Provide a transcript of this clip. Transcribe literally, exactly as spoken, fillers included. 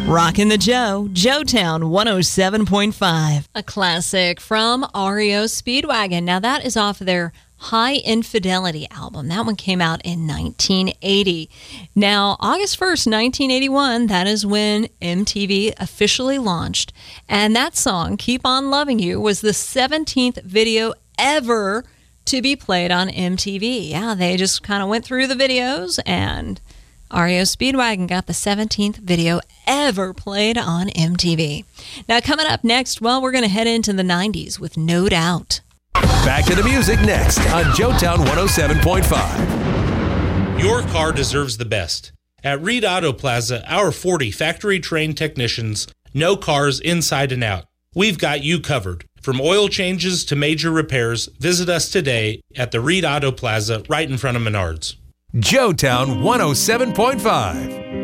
Rockin' the Joe, Joetown one oh seven point five. A classic from R E O Speedwagon. Now that is off of their High Infidelity album. That one came out in nineteen eighty. Now, August first, nineteen eighty-one, that is when M T V officially launched. And that song, Keep On Loving You, was the seventeenth video ever to be played on M T V. Yeah, they just kind of went through the videos, and R E O Speedwagon got the seventeenth video ever played on M T V. Now, coming up next, well, we're going to head into the nineties with No Doubt. Back to the music next on Joetown one oh seven point five. Your car deserves the best. At Reed Auto Plaza, our forty factory-trained technicians know cars inside and out. We've got you covered. From oil changes to major repairs, visit us today at the Reed Auto Plaza right in front of Menards. Joetown one oh seven point five.